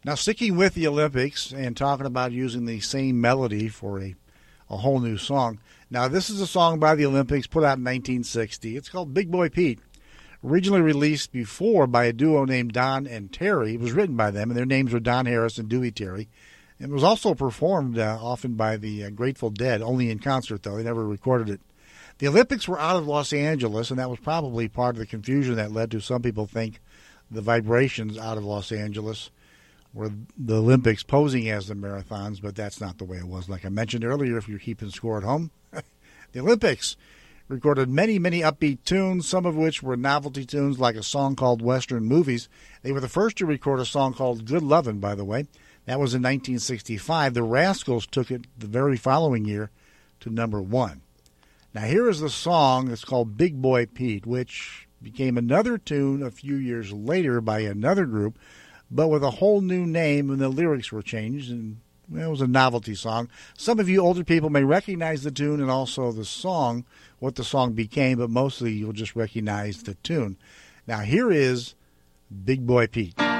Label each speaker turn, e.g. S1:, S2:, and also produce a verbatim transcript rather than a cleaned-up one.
S1: Now, sticking with the Olympics and talking about using the same melody for a, a whole new song. Now, this is a song by the Olympics put out in nineteen sixty. It's called Big Boy Pete. Originally released before by a duo named Don and Terry. It was written by them, and their names were Don Harris and Dewey Terry. It was also performed uh, often by the uh, Grateful Dead, only in concert, though. They never recorded it. The Olympics were out of Los Angeles, and that was probably part of the confusion that led to some people think the vibrations out of Los Angeles were the Olympics posing as the marathons, but that's not the way it was. Like I mentioned earlier, if you're keeping score at home, the Olympics recorded many, many upbeat tunes, some of which were novelty tunes like a song called Western Movies. They were the first to record a song called Good Lovin', by the way. That was in nineteen sixty-five. The Rascals took it the very following year to number one. Now here is the song. It's called Big Boy Pete, which became another tune a few years later by another group, but with a whole new name, and the lyrics were changed, and well, it was a novelty song. Some of you older people may recognize the tune and also the song, what the song became, but mostly you'll just recognize the tune. Now here is Big Boy Pete.